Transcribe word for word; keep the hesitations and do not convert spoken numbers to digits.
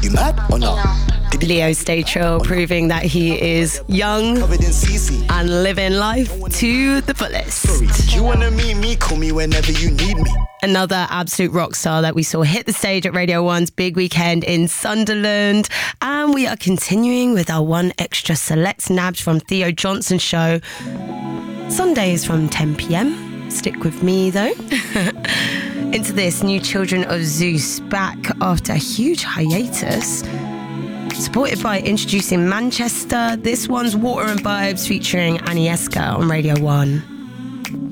You mad or not? Leo Statrill proving that he is young and living life to the fullest. You wanna meet me? Call me whenever you need me. Another absolute rock star that we saw hit the stage at Radio one's Big Weekend in Sunderland. And we are continuing with our One Extra Select Nabs from Theo Johnson's show. Sundays from ten p.m. Stick with me though. Into this, new Children of Zeus back after a huge hiatus. Supported by Introducing Manchester, this one's Water and Vibes featuring Agnieszka on Radio one.